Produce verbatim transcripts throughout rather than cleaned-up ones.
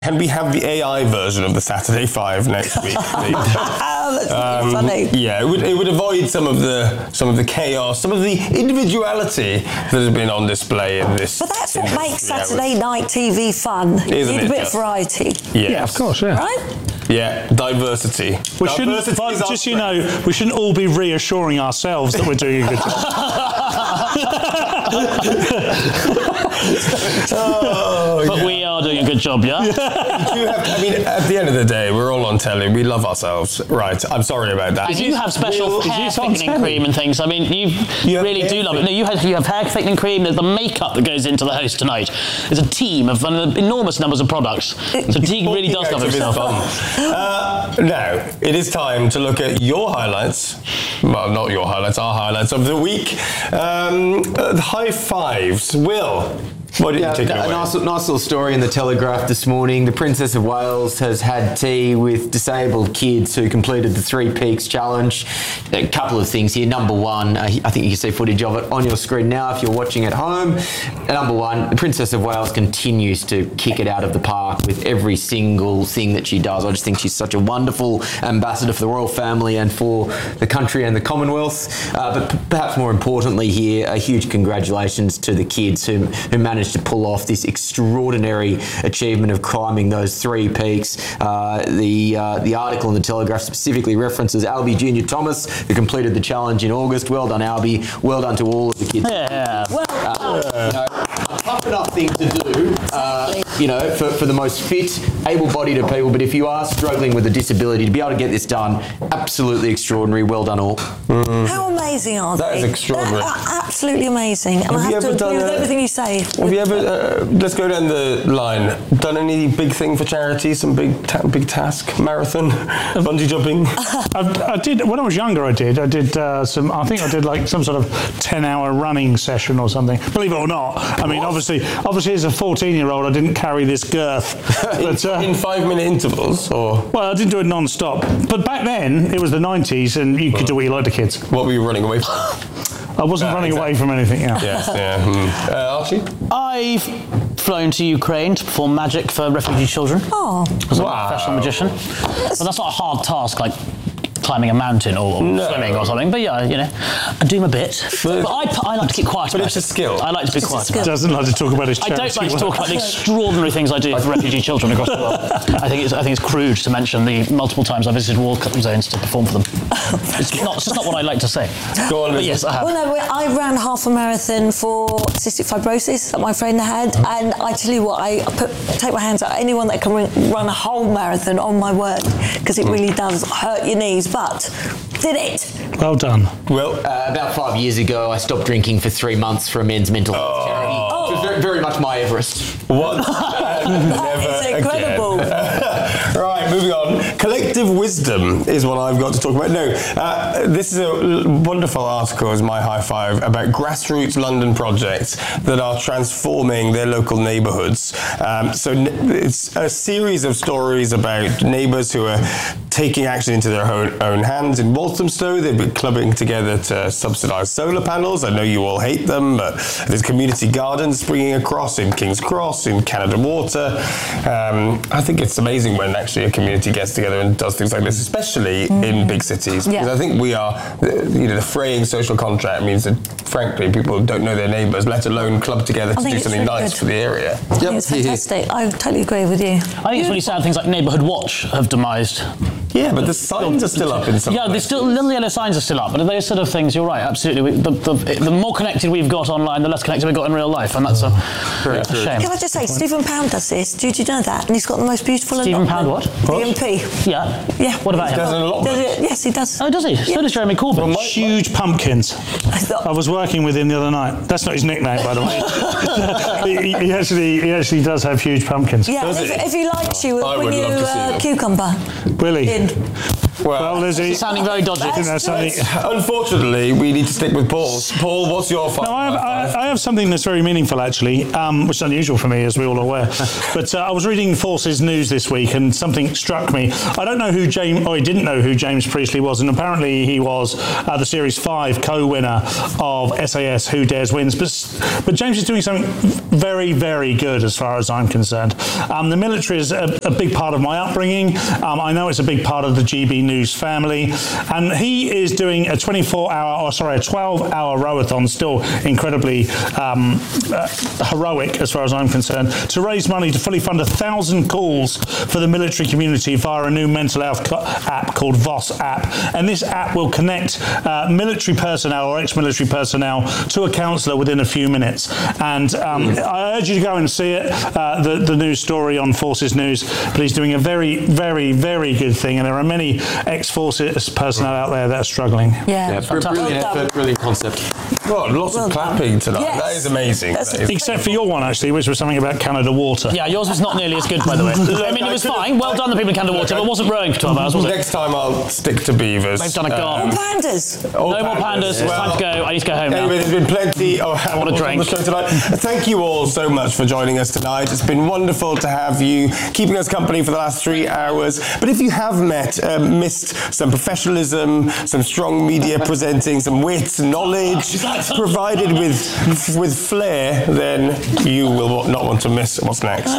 Can we have the A I version of the Saturday Five next week? Oh, that's um, funny. Yeah, it would it would avoid some of the some of the chaos, some of the individuality that has been on display in this. But that's what this, makes yeah, Saturday night T V fun. Isn't Need it a bit just? of variety. Yes. Yeah, of course, yeah. Right? Yeah, diversity. We shouldn't, diversity but is just so our you know, we shouldn't all be reassuring ourselves that we're doing a good job. oh, but yeah. we are doing a good job, yeah? You do have to, I mean, at the end of the day, we're all on telly. We love ourselves. Right, I'm sorry about that. And you have special Real- hair is this on thickening telly? cream and things. I mean, you, You have really hair do love it. No, you have, you have hair thickening cream. There's the makeup that goes into the host tonight. There's a team of uh, enormous numbers of products. So Teague really does love Out of his himself. bum. Uh, now, it is time to look at your highlights. Well, not your highlights, our highlights of the week. Um, uh, the high fives. Will, what did Yeah, you take it a away? nice, nice little story in the Telegraph this morning. The Princess of Wales has had tea with disabled kids who completed the Three Peaks Challenge. A couple of things here. Number one, uh, I think you can see footage of it on your screen now if you're watching at home. Uh, number one, the Princess of Wales continues to kick it out of the park with every single thing that she does. I just think she's such a wonderful ambassador for the royal family and for the country and the Commonwealth. Uh, but p- perhaps more importantly here, a huge congratulations to the kids who, who managed to pull off this extraordinary achievement of climbing those three peaks. Uh, the uh, the article in the Telegraph specifically references Albie Junior Thomas, who completed the challenge in August. Well done, Albie. Well done to all of the kids. Yeah. Well, Uh, you know, a tough enough thing to do, uh, you know, for, for the most fit, able-bodied of people. But if you are struggling with a disability, to be able to get this done, absolutely extraordinary. Well done, all. how amazing are That they? is extraordinary. They are absolutely amazing. And Have I you have to ever agree done with a- everything you say. Have you ever, uh, let's go down the line, done any big thing for charity? Some big ta- big task? Marathon? Bungee jumping? I, I did, when I was younger, I did. I did uh, some, I think I did like some sort of ten hour running session or something. Believe it or not. I mean, obviously, obviously as a fourteen year old, I didn't carry this girth. But, uh, In five minute intervals? Or well, I didn't do it non-stop. But back then, it was the nineties and you could do what you like to kids. what were you running away from? I wasn't Uh, running exactly. away from anything, yeah. Yes, yeah. hmm. Uh, Archie? I've flown to Ukraine to perform magic for refugee children. Oh, As a Wow. professional magician. But that's not a hard task like climbing a mountain or, or No. swimming or something. But yeah, you know, I do my bit. But- But, I, I like to keep quiet But about it's a it. skill. I like to be It's a quiet skill. about it. Doesn't like to talk about his I charity don't like to work. talk about the extraordinary things I do for refugee children across the world. I think it's I think it's crude to mention the multiple times I visited war zones to perform for them. It's not it's just not what I like to say. Go on, But Liz. yes, I have. well, no, we- I ran half a marathon for cystic fibrosis that my friend had, and I tell you what, I put, take my hands up. Anyone that can run- run a whole marathon on my word, because it really does hurt your knees, but did it. Well done. Well, Uh, about five years ago, I stopped drinking for three months for a men's mental health charity. It was very, very much my Everest. what? Never It's incredible. again. Right, moving on. Collective wisdom is what I've got to talk about. No, uh, this is a l- wonderful article, is my high five, about grassroots London projects that are transforming their local neighbourhoods. Um, so n- it's a series of stories about neighbours who are taking action into their own, own hands. In Walthamstow, they've been clubbing together to subsidise solar panels. I know you all hate them, but there's community gardens springing across in King's Cross, in Canada Water. Um, I think it's amazing when actually a community gets together and does things like this, especially in big cities. Yeah. Because I think we are, you know, the fraying social contract means that, frankly, people don't know their neighbours, let alone club together to think do it's something really nice good. for the area. I think it's fantastic. I totally agree with you. I think it's really sad things like Neighbourhood Watch have demised. Yeah, but the signs are still up in some Yeah, there's places. still little yellow signs are still up, but those sort of things, you're right, absolutely. We, the, the, the more connected we've got online, the less connected we've got in real life, and that's a, a shame. Can I just say, Stephen Pound does this. Did you know that? And he's got the most beautiful Stephen Pound allotment. what? The M P. Yeah. Yeah. What about He him? does an allotment. Does it? Yes, he does. Oh, does he? So does Jeremy Corbyn. Huge pumpkins. thought- I was working with him the other night. That's not his nickname, by the way. he, he actually, he actually does have huge pumpkins. Yeah, Does and if, it? if he likes you, I we'll would bring you love to see uh, them. cucumber Will he? in. Well, Lizzie, It's sounding very dodgy. I think that's something. Unfortunately, we need to stick with Paul. Paul, what's your five? No, I have, I, I have something that's very meaningful, actually, um, which is unusual for me, as we're all aware. But uh, I was reading Forces News this week, and something struck me. I don't know who James, or I didn't know who James Priestley was, and apparently he was uh, the Series five co-winner of S A S Who Dares Wins. But, but James is doing something very, very good, as far as I'm concerned. Um, the military is a, a big part of my upbringing. Um, I know it's a big part of the G B News family, and he is doing a twenty-four hour, or sorry, a twelve hour rowathon, still incredibly um, uh, heroic as far as I'm concerned, to raise money to fully fund a thousand calls for the military community via a new mental health co- app called V O S app. And this app will connect uh, military personnel or ex-military personnel to a counsellor within a few minutes. And um, I urge you to go and see it, uh, the, the news story on Forces News. But he's doing a very, very, very good thing, and there are many ex-Forces personnel out there that are struggling. Yeah, Yeah, brilliant Well effort, brilliant concept. God, lots Well of done. clapping tonight. Yes. That is amazing. That's That is- Except for your one, actually, which was something about Canada Water. Yeah, yours was not nearly as good, by the way. I mean, it was fine. Well done, the people in Canada Water, but it wasn't rowing for twelve hours, was it? Next time I'll stick to beavers. They've done a goal. Pandas. All No more pandas. It's time to go. I need to go home now. Anyway, there's been plenty of want a drink. on the show tonight. Thank you all so much for joining us tonight. It's been wonderful to have you keeping us company for the last three hours. But if you have met, um, missed some professionalism, some strong media presenting, some wit, knowledge, provided with with flair, then you will not want to miss what's next.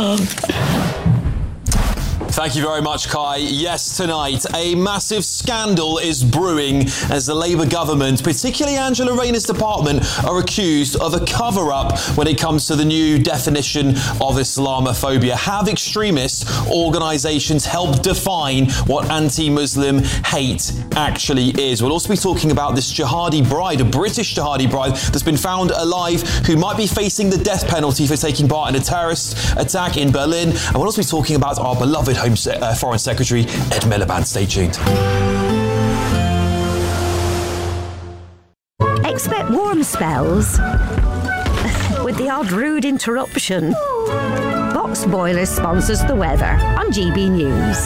Thank you very much, Kai. Yes, tonight, a massive scandal is brewing as the Labour government, particularly Angela Rayner's department, are accused of a cover-up when it comes to the new definition of Islamophobia. Have extremist organisations helped define what anti-Muslim hate actually is? We'll also be talking about this jihadi bride, a British jihadi bride that's been found alive, who might be facing the death penalty for taking part in a terrorist attack in Berlin. And we'll also be talking about our beloved Home Se- uh, Foreign Secretary, Ed Miliband. Stay tuned. Expect warm spells with the odd rude interruption. Box Boilers sponsors the weather on G B News.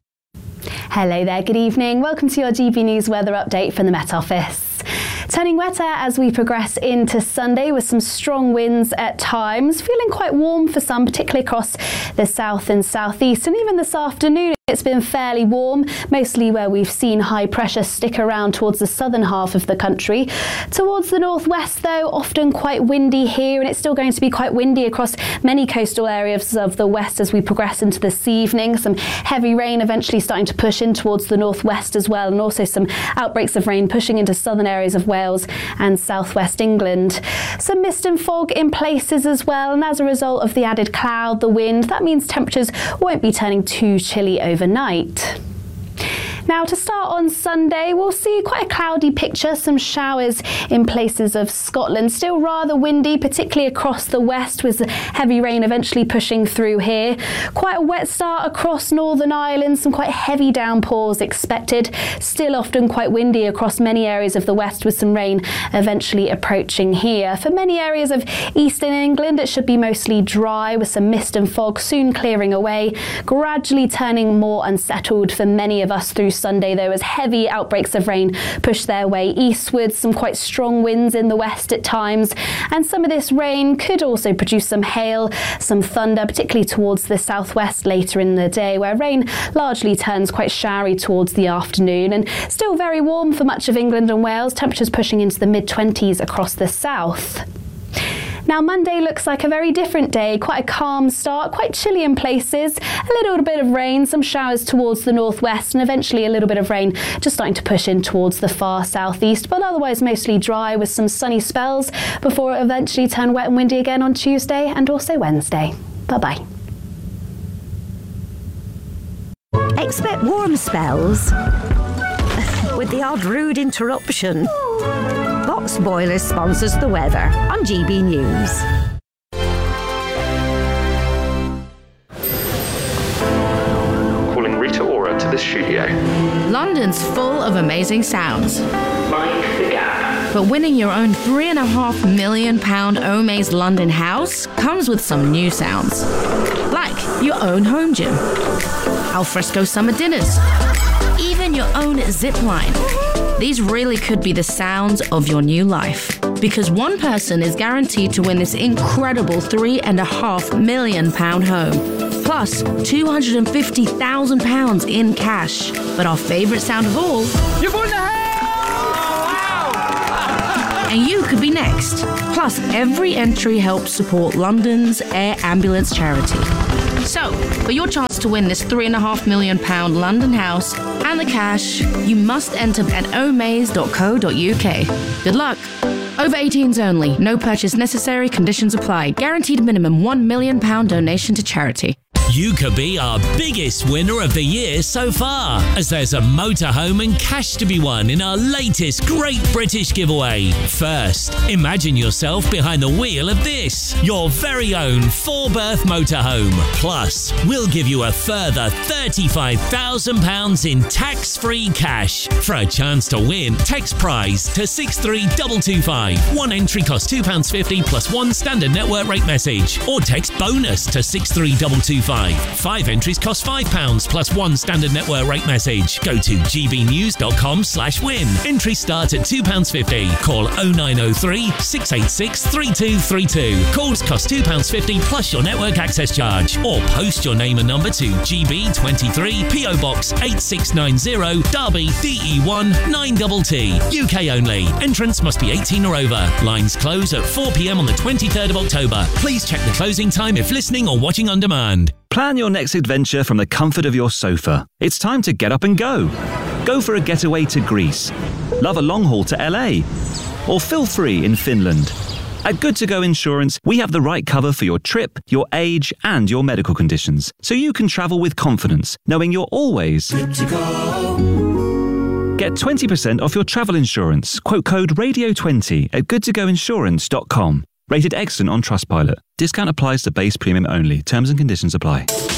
Hello there, good evening. Welcome to your G B News weather update from the Met Office. Turning wetter as we progress into Sunday with some strong winds at times. Feeling quite warm for some, particularly across the south and southeast. And even this afternoon, it's been fairly warm, mostly where we've seen high pressure stick around towards the southern half of the country. Towards the northwest, though, often quite windy here, and it's still going to be quite windy across many coastal areas of the west as we progress into this evening. Some heavy rain eventually starting to push in towards the northwest as well, and also some outbreaks of rain pushing into southern areas of Wales and southwest England. Some mist and fog in places as well, and as a result of the added cloud, the wind, that means temperatures won't be turning too chilly overnight. Now, to start on Sunday, we'll see quite a cloudy picture, some showers in places of Scotland. Still rather windy, particularly across the west, with heavy rain eventually pushing through here. Quite a wet start across Northern Ireland, some quite heavy downpours expected. Still often quite windy across many areas of the west, with some rain eventually approaching here. For many areas of eastern England, it should be mostly dry, with some mist and fog soon clearing away, gradually turning more unsettled for many of us through Sunday, though, as heavy outbreaks of rain push their way eastwards, some quite strong winds in the west at times, and some of this rain could also produce some hail, some thunder, particularly towards the southwest later in the day, where rain largely turns quite showery towards the afternoon, and still very warm for much of England and Wales, temperatures pushing into the mid twenties across the south. Now, Monday looks like a very different day, quite a calm start, quite chilly in places, a little bit of rain, some showers towards the northwest, and eventually a little bit of rain just starting to push in towards the far southeast, but otherwise mostly dry with some sunny spells before it eventually turn wet and windy again on Tuesday and also Wednesday. Bye-bye. Expect warm spells with the odd rude interruption. Box Boilers sponsors the weather on G B News. Calling Rita Ora to the studio. London's full of amazing sounds. Mind the gap. But winning your own three and a half million pound Omaze London house comes with some new sounds. Like your own home gym, alfresco summer dinners, even your own zip line. These really could be the sounds of your new life. Because one person is guaranteed to win this incredible three and a half million pound home. Plus two hundred fifty thousand pounds in cash. But our favourite sound of all, You've won the house! Wow! and you could be next. Plus, every entry helps support London's Air Ambulance charity. So, for your chance to win this three and a half million pound London house and the cash, you must enter at omaze dot co dot uk. Good luck. Over eighteens only. No purchase necessary. Conditions apply. Guaranteed minimum one million pound donation to charity. You could be our biggest winner of the year so far, as there's a motorhome and cash to be won in our latest Great British Giveaway. First, imagine yourself behind the wheel of this, your very own four-berth motorhome. Plus, we'll give you a further thirty-five thousand pounds in tax-free cash. For a chance to win, text prize to six three two two five. One entry costs two pounds fifty plus one standard network rate message, or text bonus to six three two two five. Five entries cost five pounds plus one standard network rate message. Go to gbnews.com slash win. Entries start at two pounds fifty. Call oh nine oh three, six eight six, three two three two. Calls cost two pounds fifty plus your network access charge. Or post your name and number to G B twenty-three, P O Box eight six nine zero, Derby, D E one nine T T. U K only. Entrance must be eighteen or over. Lines close at four p.m. on the twenty-third of October. Please check the closing time if listening or watching on demand. Plan your next adventure from the comfort of your sofa. It's time to get up and go. Go for a getaway to Greece. Love a long haul to L A. Or feel free in Finland. At Good To Go Insurance, we have the right cover for your trip, your age, and your medical conditions, so you can travel with confidence, knowing you're always good to go. Get twenty percent off your travel insurance. Quote code radio twenty at good to go insurance dot com. Rated excellent on Trustpilot. Discount applies to base premium only. Terms and conditions apply.